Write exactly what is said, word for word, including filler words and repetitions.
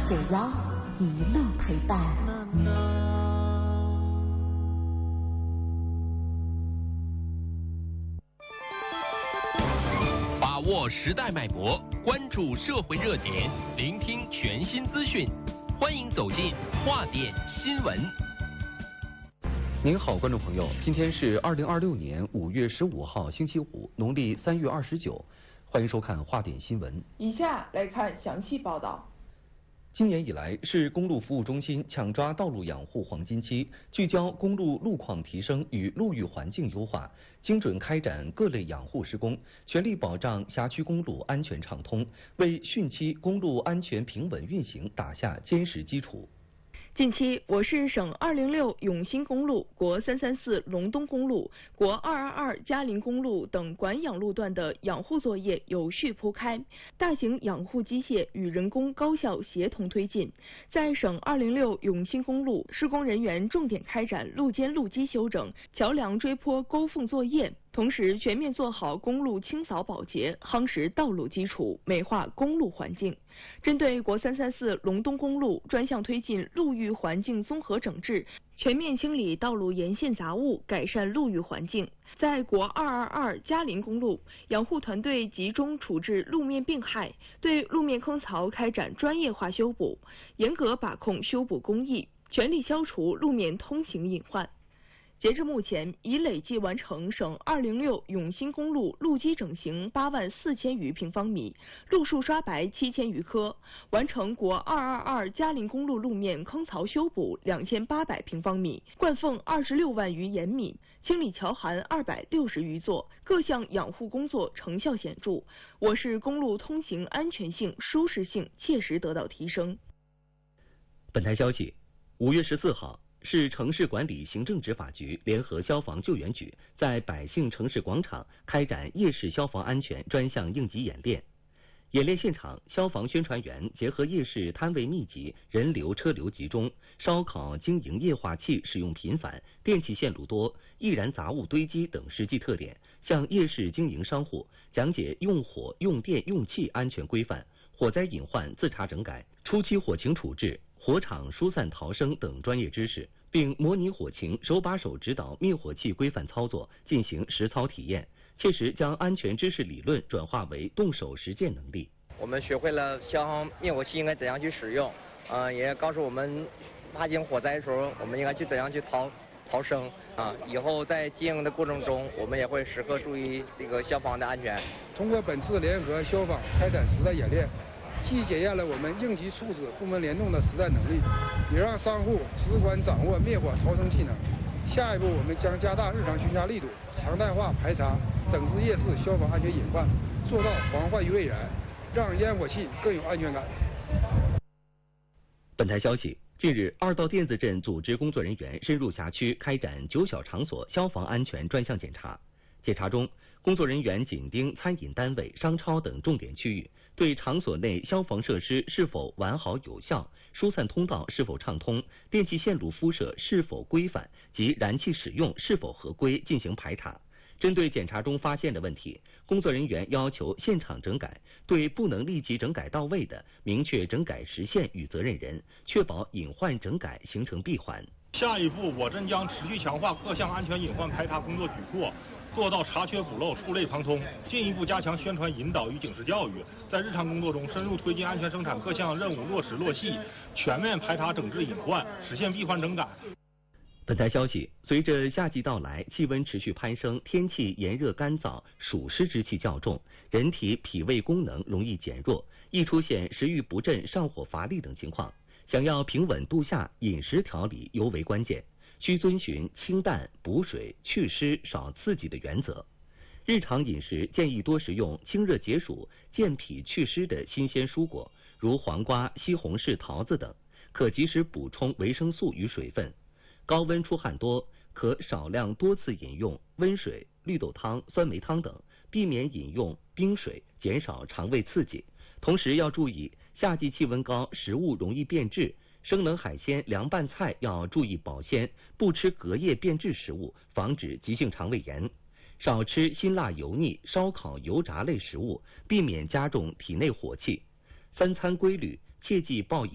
解忧，一路陪伴。 把握时代脉搏，关注社会热点，聆听全新资讯。欢迎走进话点新闻。 您好，观众朋友，今天是二零二六年五月十五号，星期五，农历三月二十九。欢迎收看话点新闻。 以下来看详细报道。 今年以来，市公路服务中心抢抓道路养护黄金期，聚焦公路路况提升与路域环境优化，精准开展各类养护施工，全力保障辖区公路安全畅通，为汛期公路安全平稳运行打下坚实基础。 近期，我市省二零六永新公路、国三三四隆东公路、国二二二嘉陵公路等管养路段的养护作业有序铺开，大型养护机械与人工高效协同推进。在省二零六永新公路，施工人员重点开展路肩路基修整、桥梁追坡沟缝作业，同时全面做好公路清扫保洁，夯实道路基础，美化公路环境。针对国三三四隆东公路，专项推进路域环境综合整治，全面清理道路沿线杂物，改善路域环境。在国二二二嘉陵公路，养护团队集中处置路面病害，对路面坑槽开展专业化修补，严格把控修补工艺，全力消除路面通行隐患。截至目前，已累计完成省二零六永新公路路基整形八万四千余平方米，路树刷白七千余棵，完成国二二二嘉陵公路路面坑槽修补两千八百平方米，灌缝二十六万余延米，清理桥涵二百六十余座，各项养护工作成效显著，我市公路通行安全性、舒适性切实得到提升。 本台消息，五月十四号。市城市管理行政执法局联合消防救援局在百姓城市广场开展夜市消防安全专项应急演练。演练现场，消防宣传员结合夜市摊位密集、人流车流集中、烧烤经营液化气使用频繁、电气线路多、易燃杂物堆积等实际特点，向夜市经营商户讲解用火、用电、用气安全规范、火灾隐患自查整改、初期火情处置、火场疏散逃生等专业知识，并模拟火情，手把手指导灭火器规范操作，进行实操体验，切实将安全知识理论转化为动手实践能力。 我们学会了消防灭火器应该怎样去使用，呃，也告诉我们发生火灾的时候，我们应该去怎样去逃逃生啊。以后在经营的过程中，我们也会时刻注意这个消防的安全。 通过本次联合消防开展实战演练，既检验了我们应急处置部门联动的实战能力，也让商户直观掌握灭火逃生技能。下一步，我们将加大日常巡查力度，常态化排查整治夜市消防安全隐患，做到防患于未然，让烟火气更有安全感。 本台消息，近日，二道店子镇组织工作人员深入辖区开展九小场所消防安全专项检查。检查中，工作人员紧盯餐饮单位、商超等重点区域，对场所内消防设施是否完好有效、疏散通道是否畅通、电气线路敷设是否规范及燃气使用是否合规进行排查。针对检查中发现的问题，工作人员要求现场整改，对不能立即整改到位的，明确整改时限与责任人，确保隐患整改形成闭环。 下一步，我镇将持续强化各项安全隐患排查工作举措，做到查缺补漏、触类旁通，进一步加强宣传引导与警示教育，在日常工作中深入推进安全生产各项任务落实落细，全面排查整治隐患，实现闭环整改。 本台消息，随着夏季到来，气温持续攀升，天气炎热干燥，暑湿之气较重，人体脾胃功能容易减弱，易出现食欲不振、上火乏力等情况。想要平稳度夏，饮食调理尤为关键，需遵循清淡、补水、祛湿、少刺激的原则。日常饮食建议多食用清热解暑、健脾祛湿的新鲜蔬果，如黄瓜、西红柿、桃子等，可及时补充维生素与水分。高温出汗多，可少量多次饮用温水、绿豆汤、酸梅汤等，避免饮用冰水，减少肠胃刺激。同时要注意，夏季气温高，食物容易变质，生冷海鲜、凉拌菜要注意保鲜，不吃隔夜变质食物，防止急性肠胃炎。少吃辛辣油腻、烧烤、油炸类食物，避免加重体内火气。三餐规律，切忌暴饮